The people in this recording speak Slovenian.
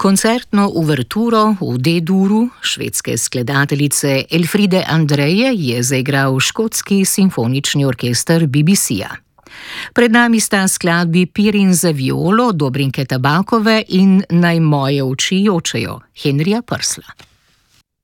Koncertno uverturo v D-duru švedske skladateljice Elfride Andreje je zaigral škotski simfonični orkester BBC-ja. Pred nami sta skladbi Pirin za violo Dobrinke Tabakove in Naj moje oči jočejo Henrija Prsla.